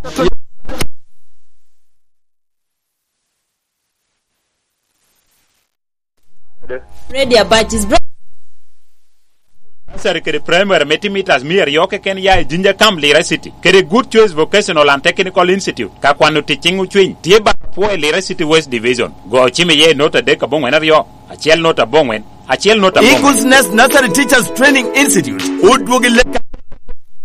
Ready about his Sir, the primary metimeters mere yoke ken ya Ginger Camp Lira City. Kere Good Choice Vocational and Technical Institute. Kakwano teaching uchwin. Tieba poe Lira City West Division. Go chime ye nota deka bongwen yo. Achiel nota bongwen. Achiel nota bongwen. Eagles Nest Nursery Teachers Training Institute. Udwogileka